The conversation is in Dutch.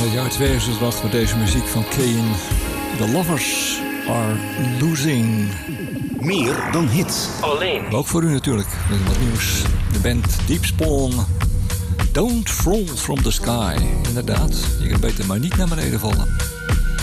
jaar 2008 met deze muziek van Kane. The Lovers Are Losing. Meer dan hits. Alleen. Maar ook voor u natuurlijk. Met wat nieuws. De band Deep Spawn. Don't Fall From The Sky. Inderdaad, je kunt beter maar niet naar beneden vallen.